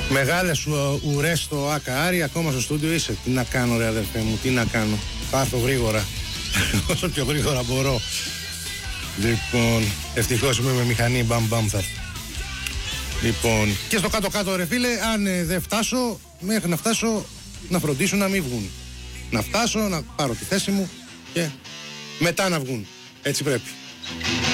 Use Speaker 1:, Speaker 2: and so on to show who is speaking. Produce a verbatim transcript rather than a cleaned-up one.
Speaker 1: Μεγάλες σου ουρές στο ΑΚΑΡΙ, ακόμα στο στούντιο είσαι. Τι να κάνω ρε αδερφέ μου, τι να κάνω. Θα έρθω γρήγορα. Όσο πιο γρήγορα μπορώ. Λοιπόν, ευτυχώς είμαι με μηχανή, μπαμ μπαμ θα έρθω. Λοιπόν, και στο κάτω-κάτω ρε φίλε, αν ε, δεν φτάσω, μέχρι να φτάσω να φροντίσω να μην βγουν. Να φτάσω, να πάρω τη θέση μου και μετά να βγουν. Έτσι πρέπει.